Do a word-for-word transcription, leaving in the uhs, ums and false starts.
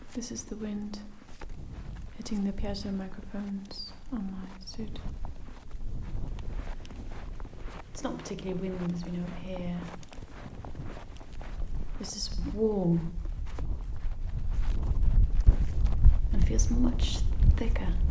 This is the wind hitting the piezo microphones on my suit. It's not particularly wind as we know it here. This is warm and feels much thicker.